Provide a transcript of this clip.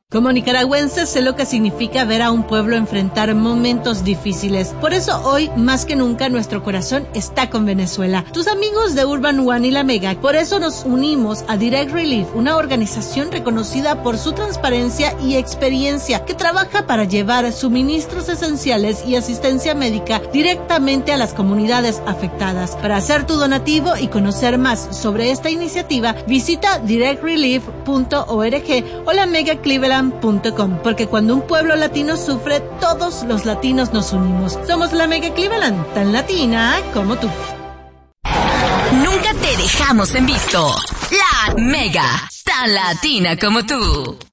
Como nicaragüense sé lo que significa ver a un pueblo enfrentar momentos difíciles. Por eso hoy, más que nunca, nuestro corazón está con Venezuela. Tus amigos de Urban One y La Mega. Por eso nos unimos a Direct Relief, una organización reconocida por su transparencia y experiencia, que trabaja para llevar suministros esenciales y asistencia médica directamente a las comunidades afectadas. Para hacer tu donativo y conocer más sobre esta iniciativa, visita directrelief.org o lamegacleveland.com, porque cuando un pueblo latino sufre, todos los latinos nos unimos. Somos La Mega Cleveland, tan latina como tú. Nunca te dejamos en visto. La Mega, tan latina como tú.